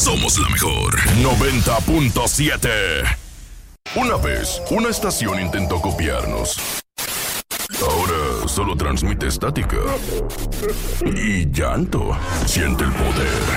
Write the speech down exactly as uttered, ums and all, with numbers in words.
somos la mejor. noventa punto siete. Una vez, una estación intentó copiarnos. Ahora solo transmite estática y llanto. Siente el poder,